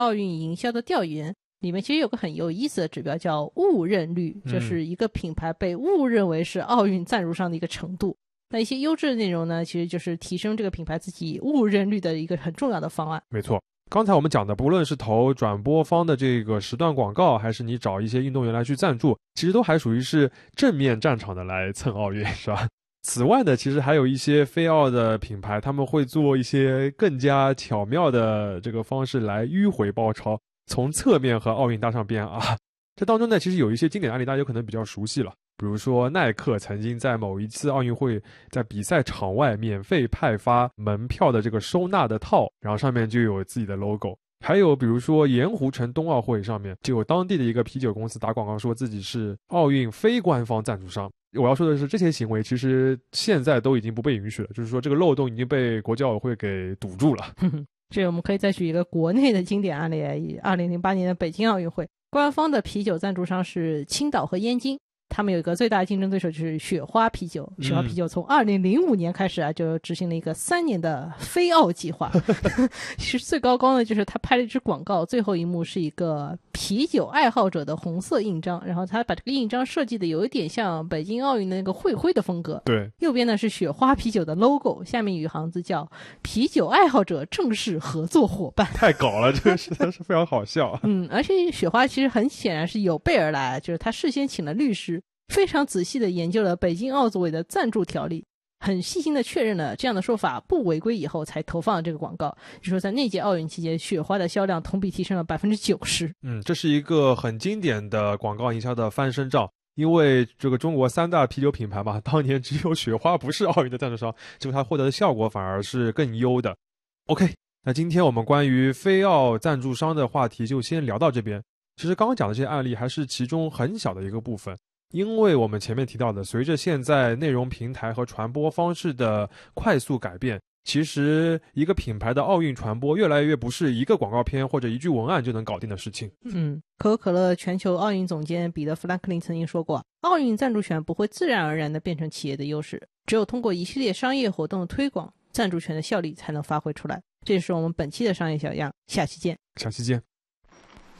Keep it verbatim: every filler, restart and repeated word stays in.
奥运营销的调研，里面其实有个很有意思的指标叫误认率，就是一个品牌被误认为是奥运赞助商的一个程度。那一些优质的内容呢，其实就是提升这个品牌自己误认率的一个很重要的方案。 没错，刚才我们讲的，不论是投转播方的这个时段广告，还是你找一些运动员来去赞助，其实都还属于是正面战场的来蹭奥运，是吧？此外呢，其实还有一些非奥的品牌，他们会做一些更加巧妙的这个方式来迂回包抄，从侧面和奥运搭上边啊。这当中呢，其实有一些经典案例，大家有可能比较熟悉了。比如说耐克曾经在某一次奥运会在比赛场外免费派发门票的这个收纳的套，然后上面就有自己的 logo。还有比如说盐湖城冬奥会上面就有当地的一个啤酒公司打广告说自己是奥运非官方赞助商。我要说的是，这些行为其实现在都已经不被允许了，就是说这个漏洞已经被国际奥委会给堵住了。 这我们可以再举一个国内的经典案例，二零零八年的北京奥运会，官方的啤酒赞助商是青岛和燕京，他们有一个最大的竞争对手就是雪花啤酒。雪花啤酒从二零零五年开始啊，就执行了一个三年的非奥计划。其实最高光的就是他拍了一支广告，最后一幕是一个啤酒爱好者的红色印章，然后他把这个印章设计的有一点像北京奥运的那个会徽的风格。 对， 右边呢是雪花啤酒的 logo， 下面有一行字叫啤酒爱好者正式合作伙伴。 太搞了，这个实在是非常好笑。 嗯，而且雪花其实很显然是有备而来，就是他事先请了律师，非常仔细地研究了北京奥组委的赞助条例，很细心地确认了这样的说法不违规以后才投放了这个广告。就说在那届奥运期间，雪花的销量同比提升了 百分之九十。 嗯，这是一个很经典的广告营销的翻身仗，因为这个中国三大啤酒品牌嘛，当年只有雪花不是奥运的赞助商，结果它获得的效果反而是更优的。 OK， 那今天我们关于非奥赞助商的话题就先聊到这边。其实刚刚讲的这些案例还是其中很小的一个部分，因为我们前面提到的，随着现在内容平台和传播方式的快速改变，其实一个品牌的奥运传播越来越不是一个广告片或者一句文案就能搞定的事情。 嗯，可口可乐全球奥运总监彼得·弗兰克林曾经说过，奥运赞助权不会自然而然地变成企业的优势，只有通过一系列商业活动的推广，赞助权的效力才能发挥出来。这就是我们本期的商业小样，下期见。 下期见。